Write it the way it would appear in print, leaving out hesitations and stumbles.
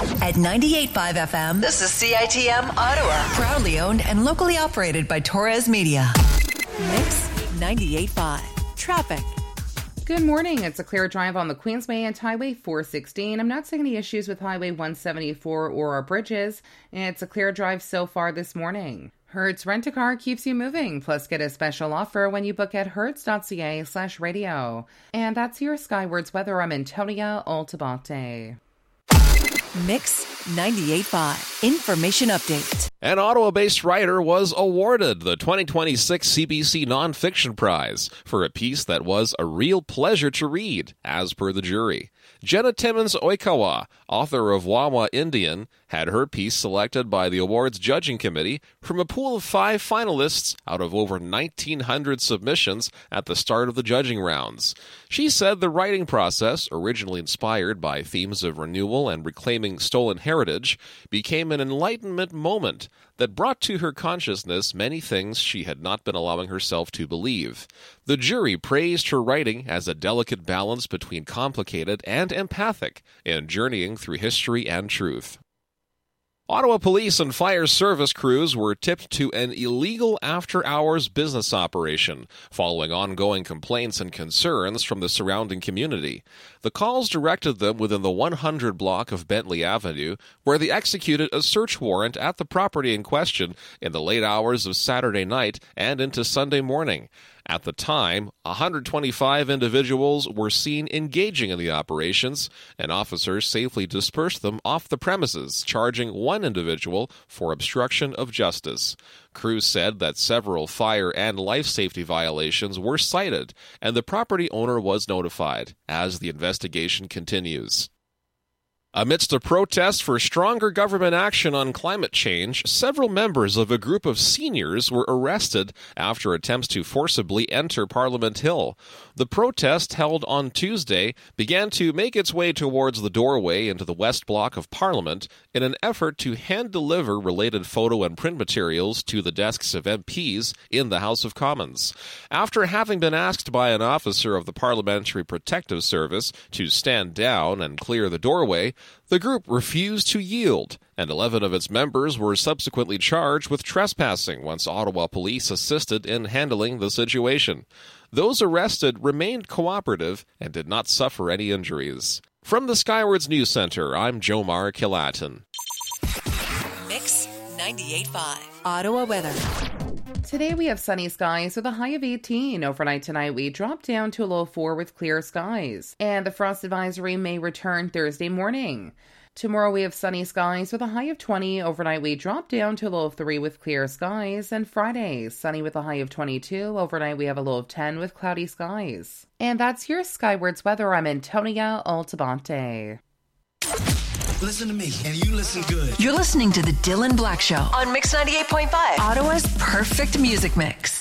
At 98.5 FM, this is CITM Ottawa. Proudly owned and locally operated by Torres Media. Mix 98.5. Traffic. Good morning. It's a clear drive on the Queensway and Highway 416. I'm not seeing any issues with Highway 174 or our bridges. It's a clear drive so far this morning. Hertz Rent-A-Car keeps you moving. Plus, get a special offer when you book at hertz.ca/radio. And that's your Skywards weather. I'm Antonia Altabate. Mix 98.5. Information update. An Ottawa-based writer was awarded the 2026 CBC Nonfiction Prize for a piece that was a real pleasure to read, as per the jury. Jenna Timmins Oikawa, author of Wawa Indian, had her piece selected by the awards judging committee from a pool of 5 finalists out of over 1,900 submissions at the start of the judging rounds. She said the writing process, originally inspired by themes of renewal and reclaiming stolen heritage, became an enlightenment moment that brought to her consciousness many things she had not been allowing herself to believe. The jury praised her writing as a delicate balance between complicated and empathic in journeying through history and truth. Ottawa Police and Fire Service crews were tipped to an illegal after-hours business operation following ongoing complaints and concerns from the surrounding community. The calls directed them within the 100 block of Bentley Avenue, where they executed a search warrant at the property in question in the late hours of Saturday night and into Sunday morning. At the time, 125 individuals were seen engaging in the operations, and officers safely dispersed them off the premises, charging one individual for obstruction of justice. Crews said that several fire and life safety violations were cited, and the property owner was notified as the investigation continues. Amidst a protest for stronger government action on climate change, several members of a group of seniors were arrested after attempts to forcibly enter Parliament Hill. The protest, held on Tuesday, began to make its way towards the doorway into the West Block of Parliament in an effort to hand-deliver related photo and print materials to the desks of MPs in the House of Commons. After having been asked by an officer of the Parliamentary Protective Service to stand down and clear the doorway, the group refused to yield, and 11 of its members were subsequently charged with trespassing once Ottawa police assisted in handling the situation. Those arrested remained cooperative and did not suffer any injuries. From the Skywards News Center, I'm Jomar Kilatin. Mix 98.5. Ottawa weather. Today we have sunny skies with a high of 18. Overnight tonight we drop down to a low 4 with clear skies. And the frost advisory may return Thursday morning. Tomorrow we have sunny skies with a high of 20. Overnight we drop down to a low of 3 with clear skies. And Friday, sunny with a high of 22. Overnight we have a low of 10 with cloudy skies. And that's your Skywards weather. I'm Antonia Altabate. Listen to me, and you listen good. You're listening to The Dylan Black Show on Mix 98.5. Ottawa's perfect music mix.